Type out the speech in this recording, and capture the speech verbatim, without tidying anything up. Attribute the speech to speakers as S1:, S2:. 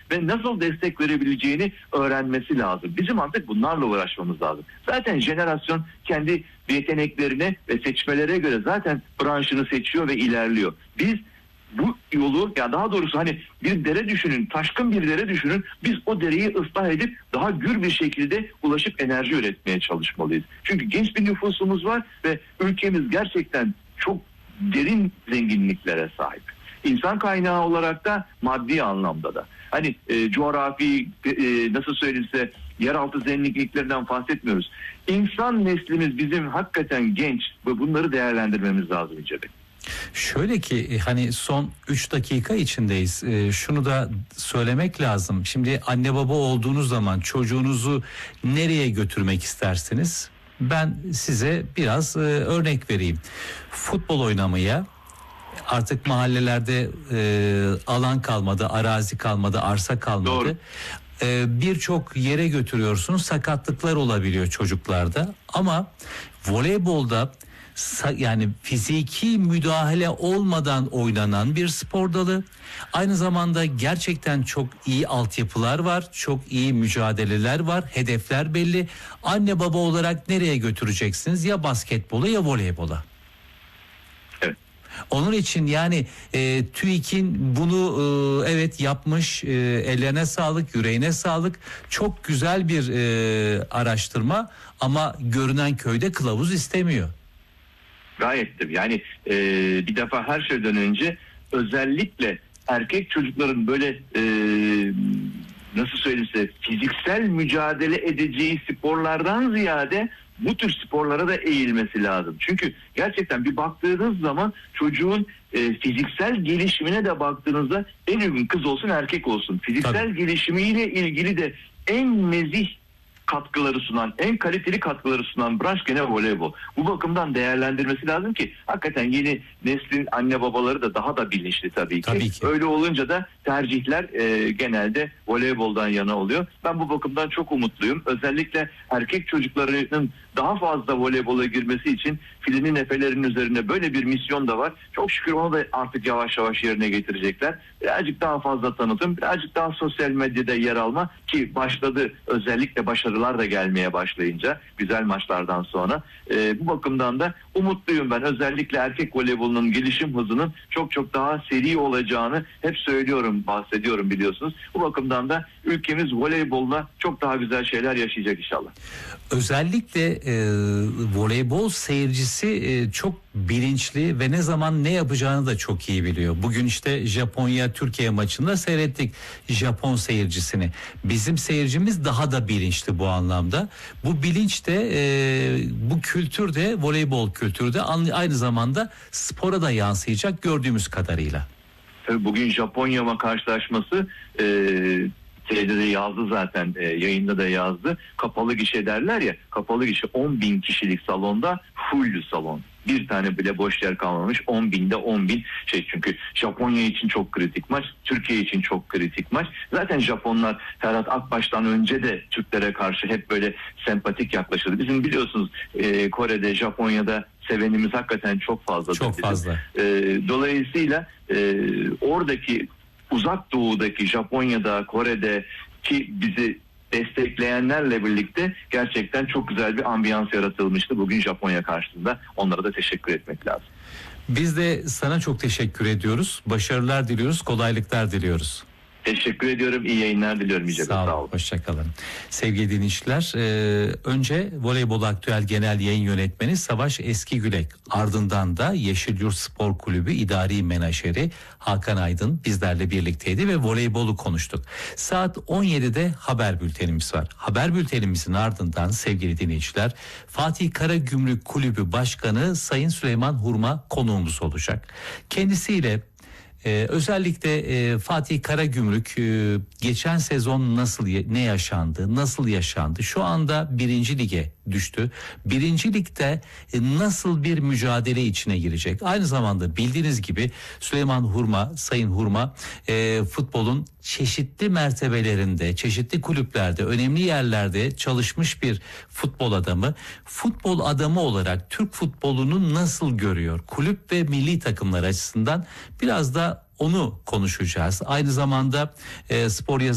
S1: ve nasıl destek verebileceğini öğrenmesi lazım. Bizim artık bunlarla uğraşmamız lazım. Zaten jenerasyon kendi yeteneklerine ve seçmelere göre zaten branşını seçiyor ve ilerliyor. Biz bu yolu, ya daha doğrusu hani bir dere düşünün, taşkın bir dere düşünün. Biz o dereyi ıslah edip daha gür bir şekilde ulaşıp enerji üretmeye çalışmalıyız. Çünkü genç bir nüfusumuz var ve ülkemiz gerçekten çok derin zenginliklere sahip. İnsan kaynağı olarak da maddi anlamda da. Hani e, coğrafi e, nasıl söyleyeyimse yeraltı zenginliklerinden bahsetmiyoruz. İnsan neslimiz bizim hakikaten genç ve bunları değerlendirmemiz lazım İnce Bey.
S2: Şöyle ki hani son üç dakika içindeyiz. Ee, şunu da söylemek lazım. Şimdi anne baba olduğunuz zaman çocuğunuzu nereye götürmek istersiniz? Ben size biraz e, örnek vereyim. Futbol oynamaya, artık mahallelerde e, alan kalmadı, arazi kalmadı, arsa kalmadı.
S1: Doğru.
S2: E, birçok yere götürüyorsunuz, sakatlıklar olabiliyor çocuklarda. Ama voleybolda yani fiziki müdahale olmadan oynanan bir spor dalı. Aynı zamanda gerçekten çok iyi altyapılar var, çok iyi mücadeleler var, hedefler belli. Anne baba olarak nereye götüreceksiniz? Ya basketbola ya voleybola.
S1: Evet.
S2: Onun için yani e, TÜİK'in bunu e, evet yapmış, e, ellerine sağlık, yüreğine sağlık. Çok güzel bir e, araştırma ama görünen köyde kılavuz istemiyor.
S1: Gayettir. Yani e, bir defa her şeyden önce özellikle erkek çocukların böyle e, nasıl söyleyeyim, fiziksel mücadele edeceği sporlardan ziyade bu tür sporlara da eğilmesi lazım. Çünkü gerçekten bir baktığınız zaman çocuğun e, fiziksel gelişimine de baktığınızda en uygun kız olsun erkek olsun. Fiziksel Tabii. gelişimiyle ilgili de en nezih katkıları sunan, en kaliteli katkıları sunan branş gene voleybol. Bu bakımdan değerlendirmesi lazım ki hakikaten yeni neslin anne babaları da daha da bilinçli tabii ki.
S2: Tabii ki.
S1: Öyle olunca da tercihler e, genelde voleyboldan yana oluyor. Ben bu bakımdan çok umutluyum. Özellikle erkek çocuklarının daha fazla voleybola girmesi için filinin efelerinin üzerinde böyle bir misyon da var. Çok şükür onu da artık yavaş yavaş yerine getirecekler. Birazcık daha fazla tanıtım, birazcık daha sosyal medyada yer alma ki başladı, özellikle başarılar da gelmeye başlayınca güzel maçlardan sonra. E, bu bakımdan da umutluyum ben. Özellikle erkek voleybolunun gelişim hızının çok çok daha seri olacağını hep söylüyorum, bahsediyorum biliyorsunuz. Bu bakımdan da ülkemiz voleybolla çok daha güzel şeyler yaşayacak inşallah.
S2: Özellikle e, voleybol seyircisi e, çok bilinçli ve ne zaman ne yapacağını da çok iyi biliyor. Bugün işte Japonya-Türkiye maçında seyrettik Japon seyircisini. Bizim seyircimiz daha da bilinçli bu anlamda. Bu bilinç de e, bu kültür de voleybol kültürü de aynı zamanda spora da yansıyacak gördüğümüz kadarıyla.
S1: Tabii bugün Japonya karşılaşması e, şeyde de yazdı zaten, e, yayında da yazdı. Kapalı gişe derler ya, kapalı gişe on bin kişilik salonda full salon. Bir tane bile boş yer kalmamış. on binde on bin şey, çünkü Japonya için çok kritik maç, Türkiye için çok kritik maç. Zaten Japonlar Ferhat Akbaş'tan önce de Türklere karşı hep böyle sempatik yaklaşırdı. Bizim biliyorsunuz e, Kore'de, Japonya'da sevenimiz hakikaten çok fazla.
S2: Çok
S1: bizim.
S2: fazla.
S1: E, dolayısıyla e, oradaki Uzak Doğu'daki, Japonya'da, Kore'de ki bizi destekleyenlerle birlikte gerçekten çok güzel bir ambiyans yaratılmıştı bugün Japonya karşısında. Onlara da teşekkür etmek lazım.
S2: Biz de sana çok teşekkür ediyoruz. Başarılar diliyoruz, kolaylıklar diliyoruz.
S1: Teşekkür ediyorum. İyi yayınlar diliyorum. İyice
S2: Sağ,
S1: sağ
S2: olun.
S1: olun.
S2: Hoşçakalın. Sevgili dinleyiciler, e, önce Voleybol Aktüel Genel Yayın Yönetmeni Savaş Eskigülek, ardından da Yeşilyurt Spor Kulübü İdari Menajeri Hakan Aydın bizlerle birlikteydi ve voleybolu konuştuk. Saat on yedide haber bültenimiz var. Haber bültenimizin ardından sevgili dinleyiciler, Fatih Karagümrük Kulübü Başkanı Sayın Süleyman Hurma konuğumuz olacak. Kendisiyle Ee, özellikle e, Fatih Karagümrük e, geçen sezon nasıl ne yaşandı, nasıl yaşandı? Şu anda birinci lige düştü. Birinci ligde e, nasıl bir mücadele içine girecek? Aynı zamanda bildiğiniz gibi Süleyman Hurma, Sayın Hurma e, futbolun çeşitli mertebelerinde, çeşitli kulüplerde, önemli yerlerde çalışmış bir futbol adamı. Futbol adamı olarak Türk futbolunu nasıl görüyor? Kulüp ve milli takımlar açısından biraz da onu konuşacağız. Aynı zamanda e, spor yazı